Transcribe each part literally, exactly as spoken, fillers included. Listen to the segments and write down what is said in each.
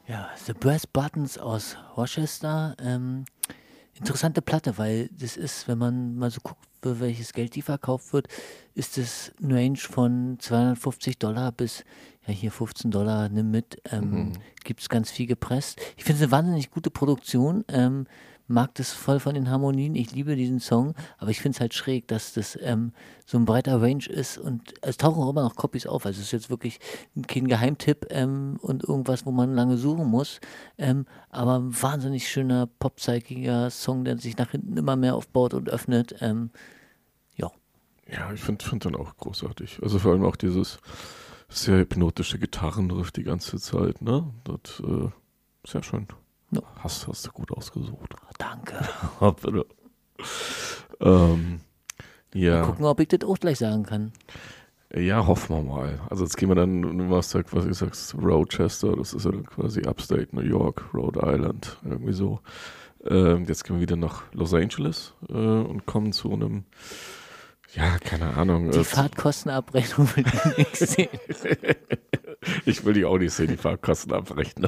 Ja, The Brass Buttons aus Rochester. Ähm, interessante Platte, weil das ist, wenn man mal so guckt, für welches Geld die verkauft wird, ist es ein Range von zweihundertfünfzig Dollar bis, ja, hier fünfzehn Dollar, nimm mit. Ähm, Mhm. gibt es ganz viel gepresst. Ich finde es eine wahnsinnig gute Produktion. Ähm, mag das voll von den Harmonien. Ich liebe diesen Song, aber ich finde es halt schräg, dass das ähm, so ein breiter Range ist und es tauchen auch immer noch Copies auf. Also es ist jetzt wirklich kein Geheimtipp ähm, und irgendwas, wo man lange suchen muss. Ähm, aber ein wahnsinnig schöner, popzeigiger Song, der sich nach hinten immer mehr aufbaut und öffnet. Ähm, ja, Ja, ich finde find den auch großartig. Also vor allem auch dieses sehr hypnotische Gitarrenriff die ganze Zeit, ne? Das, äh, sehr schön. no, Hast, hast du gut ausgesucht. danke. Bitte. Ähm, Mal ja, gucken, ob ich das auch gleich sagen kann. ja, hoffen wir mal. Also jetzt gehen wir dann, du warst ja quasi, sagst Rochester, das ist ja dann quasi Upstate New York, Rhode Island, irgendwie so. Ähm, jetzt gehen wir wieder nach Los Angeles äh, und kommen zu einem, ja, keine Ahnung. Die Äh, zu, Fahrtkostenabrechnung will ich nicht sehen. ich will die auch nicht sehen, die Fahrkostenabrechnung.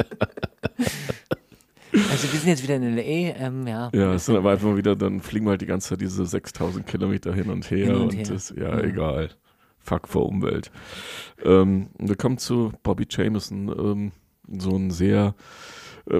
Also wir sind jetzt wieder in L A, ähm, ja, Ja, es sind aber einfach mal wieder, dann fliegen wir halt die ganze Zeit diese sechstausend Kilometer hin und her hin und und her. das, ja, Ja. egal. Fuck vor Umwelt. Ähm, wir kommen zu Bobby Jameson, ähm, so ein sehr äh,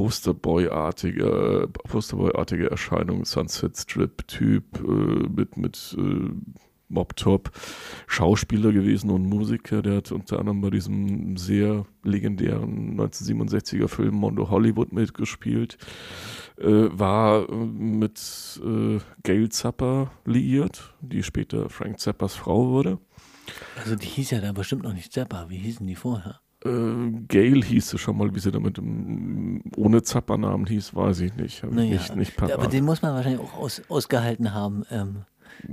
Posterboy-artige, Posterboy-artige Erscheinung, Sunset Strip-Typ äh, mit, mit äh, Mob-Top, Schauspieler gewesen und Musiker. Der hat unter anderem bei diesem sehr legendären neunzehnhundertsiebenundsechziger Film Mondo Hollywood mitgespielt. Äh, war äh, mit äh, Gail Zappa liiert, die später Frank Zappas Frau wurde. Also die hieß ja da bestimmt noch nicht Zappa. Wie hießen die vorher? Äh, Gail hieß sie schon mal, wie sie damit im, ohne Zappernamen hieß, weiß ich nicht. Habe ich Naja, nicht, nicht aber parat. den muss man wahrscheinlich auch aus, ausgehalten haben. Ähm,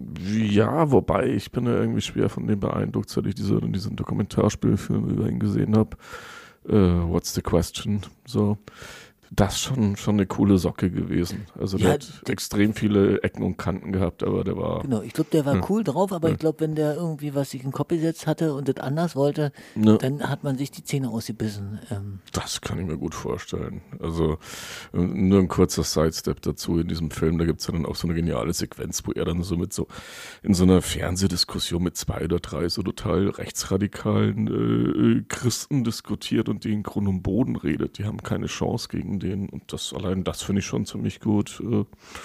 Ja, wobei ich bin ja irgendwie schwer von dem beeindruckt, seit ich diese, diesen Dokumentarspielfilm über ihn gesehen habe. Äh, What's the Question? So. Das schon schon eine coole Socke gewesen. Also der ja, hat der, extrem viele Ecken und Kanten gehabt, aber der war. genau. Ich glaube, der war Hm, cool drauf, aber ich hm, glaube, wenn der irgendwie was sich in den Kopf gesetzt hatte und das anders wollte, ne. dann hat man sich die Zähne ausgebissen. Ähm, Das kann ich mir gut vorstellen. Also äh, nur ein kurzer Sidestep dazu in diesem Film. Da gibt es ja dann auch so eine geniale Sequenz, wo er dann so mit so in so einer Fernsehdiskussion mit zwei oder drei so total rechtsradikalen äh, Christen diskutiert und die in Grund und Boden redet. Die haben keine Chance gegen den. Und das allein das finde ich schon ziemlich gut. Äh,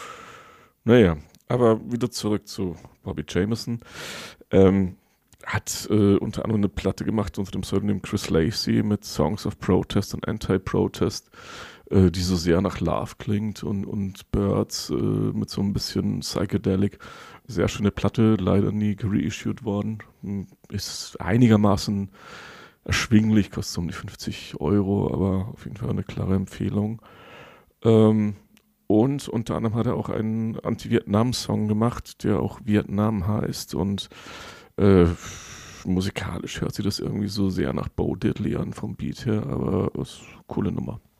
naja, aber wieder zurück zu Bobby Jameson. Ähm, hat äh, unter anderem eine Platte gemacht unter dem Pseudonym Chris Lacey mit Songs of Protest und Anti-Protest, äh, die so sehr nach Love klingt und, und Birds äh, mit so ein bisschen Psychedelic. Sehr schöne Platte, leider nie gereissued worden. Hm, Ist einigermaßen erschwinglich, kostet um die fünfzig Euro, aber auf jeden Fall eine klare Empfehlung. Ähm, und unter anderem hat er auch einen Anti-Vietnam-Song gemacht, der auch Vietnam heißt und äh, musikalisch hört sich das irgendwie so sehr nach Bo Diddley an vom Beat her, aber ist eine coole Nummer.